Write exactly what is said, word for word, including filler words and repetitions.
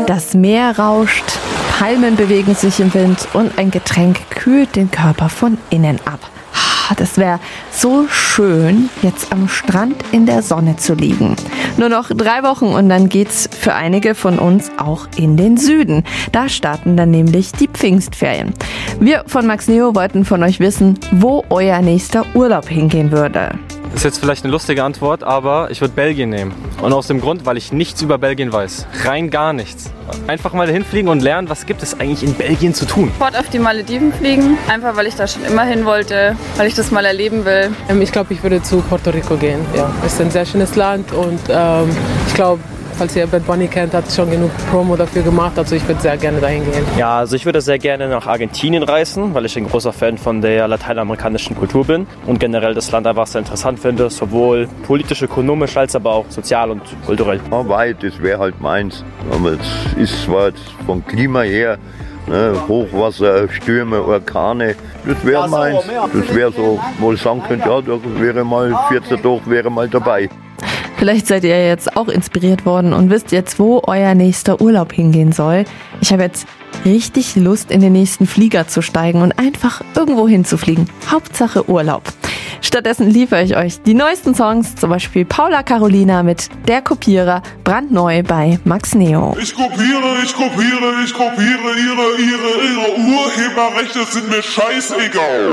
Das Meer rauscht, Palmen bewegen sich im Wind und ein Getränk kühlt den Körper von innen ab. Das wäre so schön, jetzt am Strand in der Sonne zu liegen. Nur noch drei Wochen und dann geht's für einige von uns auch in den Süden. Da starten dann nämlich die Pfingstferien. Wir von Max Neo wollten von euch wissen, wo euer nächster Urlaub hingehen würde. Das ist jetzt vielleicht eine lustige Antwort, aber ich würde Belgien nehmen. Und aus dem Grund, weil ich nichts über Belgien weiß. Rein gar nichts. Einfach mal dahin fliegen und lernen, was gibt es eigentlich in Belgien zu tun. Sofort auf die Malediven fliegen, einfach weil ich da schon immer hin wollte, weil ich das mal erleben will. Ich glaube, ich würde zu Puerto Rico gehen. Ja, es ist ein sehr schönes Land und ähm, ich glaube, falls ihr Bad Bunny kennt, hat schon genug Promo dafür gemacht, also ich würde sehr gerne dahin gehen. Ja, also ich würde sehr gerne nach Argentinien reisen, weil ich ein großer Fan von der lateinamerikanischen Kultur bin und generell das Land einfach sehr interessant finde, sowohl politisch, ökonomisch als aber auch sozial und kulturell. Ja, weit, das wäre halt meins, aber es ist zwar vom Klima her, ne, Hochwasser, Stürme, Orkane, das wäre meins, das wäre so, wo ich sagen könnte, ja, da wäre mal vierzehn Tage, wäre mal dabei. Vielleicht seid ihr jetzt auch inspiriert worden und wisst jetzt, wo euer nächster Urlaub hingehen soll. Ich habe jetzt richtig Lust, in den nächsten Flieger zu steigen und einfach irgendwo hinzufliegen. Hauptsache Urlaub. Stattdessen liefere ich euch die neuesten Songs, zum Beispiel Paula Carolina mit Der Kopierer, brandneu bei Max Neo. Ich kopiere, ich kopiere, ich kopiere, ihre, ihre, ihre Urheberrechte sind mir scheißegal.